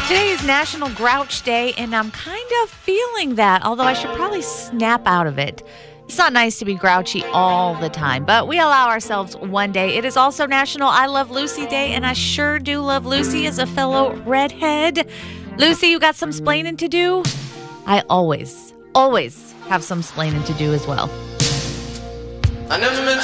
Today is National Grouch Day, and I'm kind of feeling that, although I should probably snap out of it. It's not nice to be grouchy all the time, but we allow ourselves one day. It is also National I Love Lucy Day, and I sure do love Lucy as a fellow redhead. Lucy, you got some splaining to do? I always have some splaining to do as well. I never meant to